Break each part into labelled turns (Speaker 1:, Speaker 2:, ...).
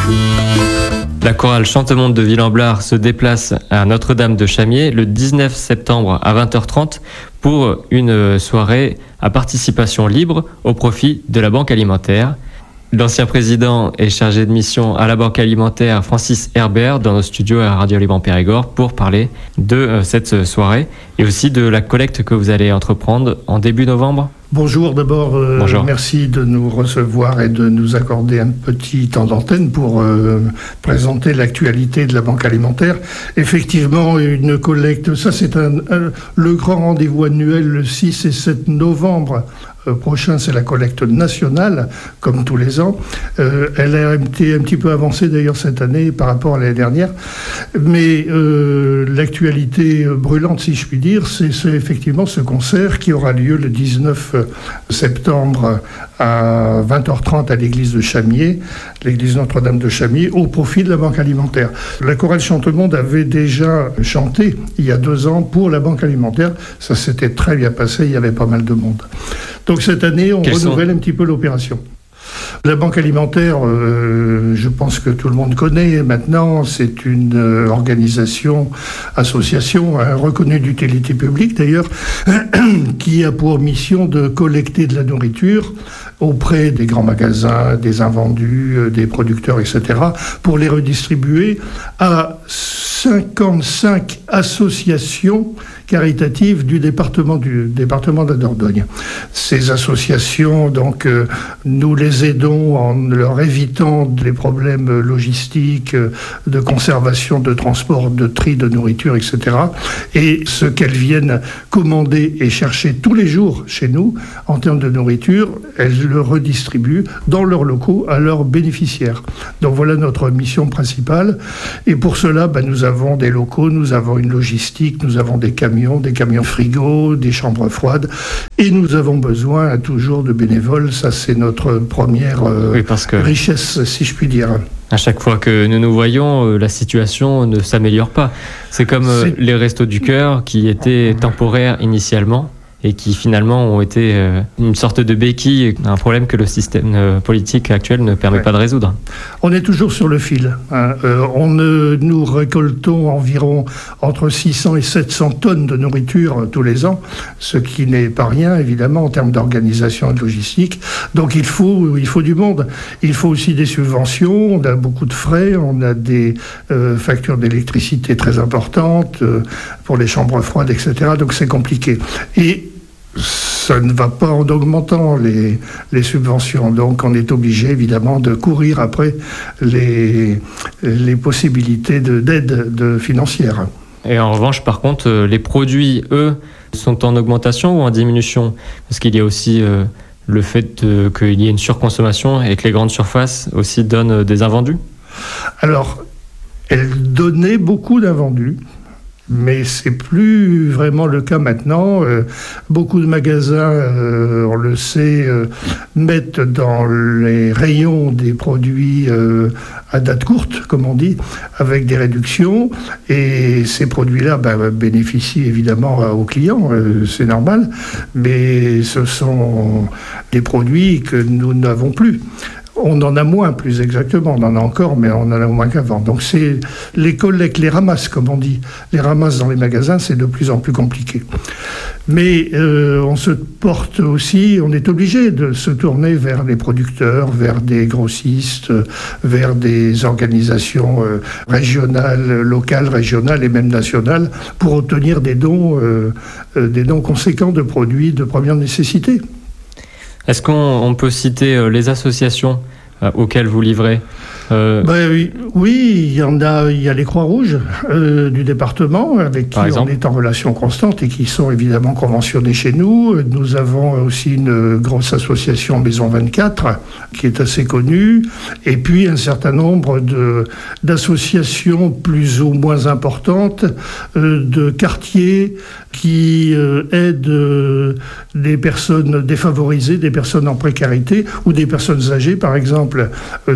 Speaker 1: La chorale Chantemonde de Ville-en-Blard se déplace à Notre-Dame de Chamiers le 19 septembre à 20h30 pour une soirée à participation libre au profit de la Banque Alimentaire. L'ancien président et chargé de mission à la Banque Alimentaire, Francis Herbert, dans nos studios à Radio Liban Périgord pour parler de cette soirée et aussi de la collecte que vous allez entreprendre en début novembre.
Speaker 2: Bonjour, d'abord,
Speaker 1: Bonjour.
Speaker 2: Merci de nous recevoir et de nous accorder un petit temps d'antenne pour présenter l'actualité de la Banque Alimentaire. Effectivement, une collecte, ça c'est le grand rendez-vous annuel le 6 et 7 novembre prochain, c'est la collecte nationale, comme tous les ans. Elle a été un petit peu avancée d'ailleurs cette année par rapport à l'année dernière, mais l'actualité brûlante, si je puis dire, c'est effectivement ce concert qui aura lieu le 19 septembre à 20h30 à l'église de Chamiers, l'église Notre-Dame de Chamiers, au profit de la Banque Alimentaire. La chorale Chantemonde avait déjà chanté il y a 2 ans pour la Banque Alimentaire. Ça s'était très bien passé, il y avait pas mal de monde. Donc cette année, on renouvelle un petit peu l'opération. La Banque Alimentaire, je pense que tout le monde connaît maintenant, c'est une association reconnue d'utilité publique d'ailleurs, qui a pour mission de collecter de la nourriture auprès des grands magasins, des invendus, des producteurs, etc., pour les redistribuer à 55 associations caritatives du département de la Dordogne. Ces associations, donc, nous les aidons en leur évitant des problèmes logistiques, de conservation, de transport, de tri de nourriture, etc. Et ce qu'elles viennent commander et chercher tous les jours chez nous, en termes de nourriture, elles le redistribuent dans leurs locaux à leurs bénéficiaires. Donc voilà notre mission principale. Et pour cela, nous avons des locaux, nous avons une logistique, nous avons des camions frigo, des chambres froides, et nous avons besoin toujours de bénévoles. Ça, c'est notre première richesse, si je puis dire.
Speaker 1: À chaque fois que nous nous voyons, la situation ne s'améliore pas. C'est comme les Restos du Cœur qui étaient temporaires initialement et qui finalement ont été une sorte de béquille, un problème que le système politique actuel ne permet pas de résoudre.
Speaker 2: On est toujours sur le fil. Nous récoltons environ entre 600 et 700 tonnes de nourriture tous les ans, ce qui n'est pas rien, évidemment, en termes d'organisation et de logistique. Donc il faut du monde. Il faut aussi des subventions, on a beaucoup de frais, on a des factures d'électricité très importantes pour les chambres froides, etc. Donc c'est compliqué. Et ça ne va pas en augmentant les subventions. Donc on est obligé évidemment de courir après les possibilités d'aide financière.
Speaker 1: Et en revanche, par contre, les produits, eux, sont en augmentation ou en diminution ? Parce qu'il y a aussi le fait qu'il y ait une surconsommation et que les grandes surfaces aussi donnent des invendus ? Alors,
Speaker 2: elles donnaient beaucoup d'invendus. Mais c'est plus vraiment le cas maintenant. Beaucoup de magasins, on le sait, mettent dans les rayons des produits à date courte, comme on dit, avec des réductions. Et ces produits-là bénéficient évidemment aux clients, c'est normal. Mais ce sont des produits que nous n'avons plus. On en a moins, plus exactement. On en a encore, mais on en a moins qu'avant. Donc c'est les collectes, les ramasses, comme on dit. Les ramasses dans les magasins, c'est de plus en plus compliqué. Mais on se porte aussi, on est obligé de se tourner vers les producteurs, vers des grossistes, vers des organisations régionales, locales, régionales et même nationales, pour obtenir des dons conséquents de produits de première nécessité.
Speaker 1: Est-ce qu'on peut citer les associations auxquelles vous livrez ?
Speaker 2: Oui, il y a les Croix-Rouges du département avec qui on est en relation constante et qui sont évidemment conventionnés chez nous. Nous avons aussi une grosse association Maison 24 qui est assez connue, et puis un certain nombre d'associations plus ou moins importantes de quartiers qui aident des personnes défavorisées, des personnes en précarité ou des personnes âgées, par exemple exemple,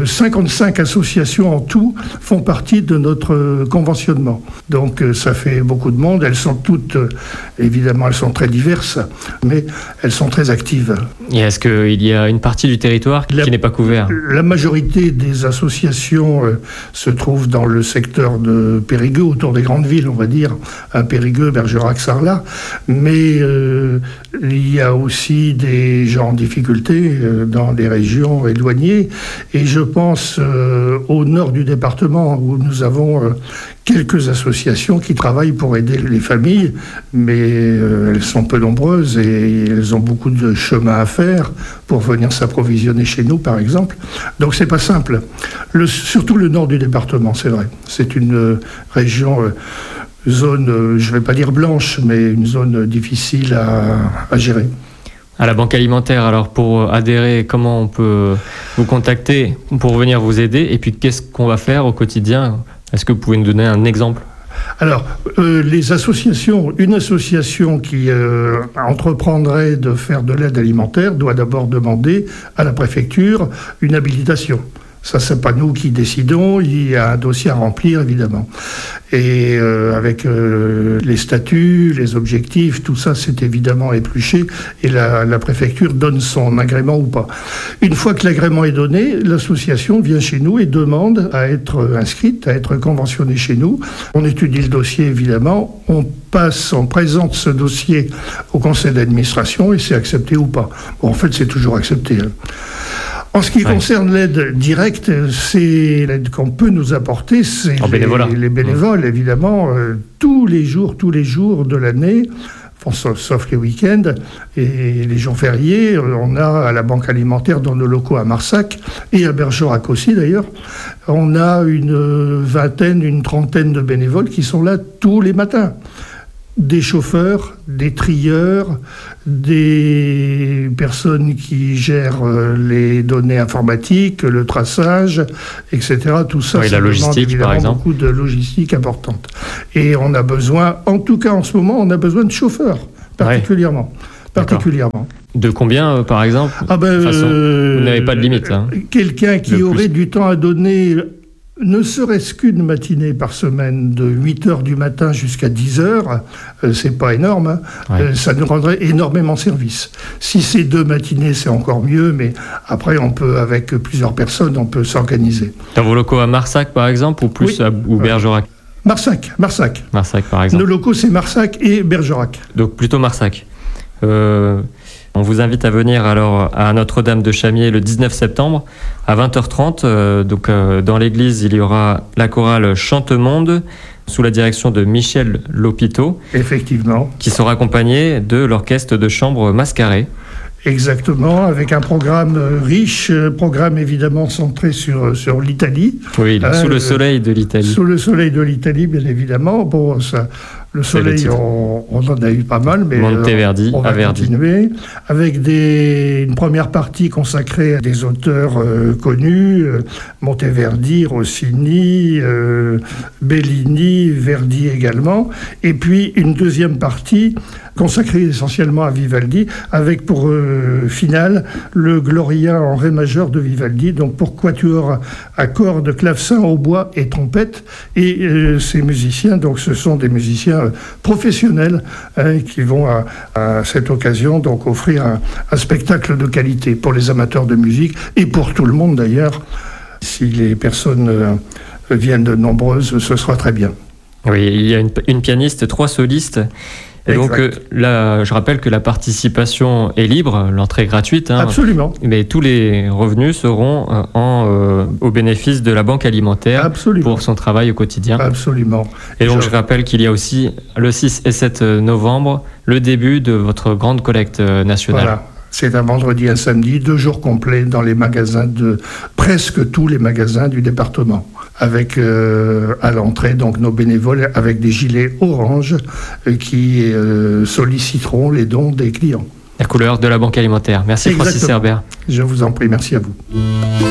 Speaker 2: 55 associations en tout font partie de notre conventionnement. Donc ça fait beaucoup de monde. Elles sont toutes, évidemment, elles sont très diverses, mais elles sont très actives.
Speaker 1: Et est-ce qu'il y a une partie du territoire qui n'est pas couverte ?
Speaker 2: La majorité des associations se trouvent dans le secteur de Périgueux, autour des grandes villes, on va dire, à Périgueux, Bergerac, Sarlat. Mais il y a aussi des gens en difficulté dans des régions éloignées. Et je pense au nord du département, où nous avons quelques associations qui travaillent pour aider les familles, mais elles sont peu nombreuses et elles ont beaucoup de chemin à faire pour venir s'approvisionner chez nous, par exemple. Donc c'est pas simple. Surtout le nord du département, c'est vrai. C'est une région, zone, je vais pas dire blanche, mais une zone difficile à gérer.
Speaker 1: À la Banque Alimentaire, alors pour adhérer, comment on peut vous contacter pour venir vous aider? Et puis qu'est-ce qu'on va faire au quotidien? Est-ce que vous pouvez nous donner un exemple?
Speaker 2: Alors, les associations, une association qui entreprendrait de faire de l'aide alimentaire doit d'abord demander à la préfecture une habilitation. Ça, c'est pas nous qui décidons, il y a un dossier à remplir, évidemment. Et avec les statuts, les objectifs, tout ça, c'est évidemment épluché, et la préfecture donne son agrément ou pas. Une fois que l'agrément est donné, l'association vient chez nous et demande à être inscrite, à être conventionnée chez nous. On étudie le dossier, évidemment, on présente ce dossier au conseil d'administration, et c'est accepté ou pas. Bon, en fait, c'est toujours accepté, hein. En ce qui concerne l'aide directe, c'est l'aide qu'on peut nous apporter, c'est les bénévoles, évidemment, tous les jours de l'année, sauf les week-ends et les jours fériés. On a à la Banque Alimentaire, dans nos locaux à Marsac, et à Bergerac aussi d'ailleurs, on a une trentaine de bénévoles qui sont là tous les matins. Des chauffeurs, des trieurs, des personnes qui gèrent les données informatiques, le traçage, etc. Tout ça,
Speaker 1: oui,
Speaker 2: ça
Speaker 1: la logistique, par exemple.
Speaker 2: Beaucoup de logistique importante. Et on a besoin, en tout cas en ce moment, on a besoin de chauffeurs, particulièrement. De
Speaker 1: combien, par exemple? Vous n'avez pas de limite, hein.
Speaker 2: Quelqu'un qui aurait du temps à donner, ne serait-ce qu'une matinée par semaine, de 8h du matin jusqu'à 10h, c'est pas énorme, hein. Ça nous rendrait énormément service. Si c'est 2 matinées, c'est encore mieux, mais après, on peut, avec plusieurs personnes, on peut s'organiser.
Speaker 1: Dans vos locaux à Marsac, par exemple, ou plus ou Bergerac?
Speaker 2: Marsac,
Speaker 1: par exemple.
Speaker 2: Nos locaux, c'est Marsac et Bergerac.
Speaker 1: Donc plutôt Marsac. On vous invite à venir alors à Notre-Dame de Chamiers le 19 septembre à 20h30. Dans l'église, il y aura la chorale Chantemonde sous la direction de Michel Lopiteau.
Speaker 2: Effectivement.
Speaker 1: Qui sera accompagné de l'orchestre de chambre Mascaré.
Speaker 2: Exactement, avec un programme riche, programme évidemment centré sur l'Italie.
Speaker 1: Oui, sous le soleil de l'Italie.
Speaker 2: Sous le soleil de l'Italie, bien évidemment. Bon, ça, le soleil, on en a eu pas mal, mais
Speaker 1: Monteverdi,
Speaker 2: on va continuer. Avec une première partie consacrée à des auteurs connus, Monteverdi, Rossini, Bellini, Verdi également. Et puis une deuxième partie consacrée essentiellement à Vivaldi, avec pour finale le Gloria en ré majeur de Vivaldi, donc pour quatuor à cordes, clavecin, hautbois et trompette. Et ces musiciens, donc ce sont des musiciens professionnels qui vont à cette occasion donc offrir un spectacle de qualité pour les amateurs de musique et pour tout le monde d'ailleurs. Si les personnes viennent de nombreuses, ce sera très bien.
Speaker 1: Oui, il y a une pianiste, 3 solistes. Et donc là, je rappelle que la participation est libre, l'entrée est gratuite. Hein,
Speaker 2: absolument.
Speaker 1: Mais tous les revenus seront au bénéfice de la Banque Alimentaire.
Speaker 2: Absolument.
Speaker 1: Pour son travail au quotidien.
Speaker 2: Absolument.
Speaker 1: Et donc je rappelle qu'il y a aussi le 6 et 7 novembre le début de votre grande collecte nationale.
Speaker 2: Voilà. C'est un vendredi et un samedi, 2 jours complets dans les magasins presque tous les magasins du département. Avec à l'entrée donc nos bénévoles avec des gilets orange qui solliciteront les dons des clients.
Speaker 1: La couleur de la Banque Alimentaire. Merci. Exactement. Francis Herbert.
Speaker 2: Je vous en prie, merci à vous.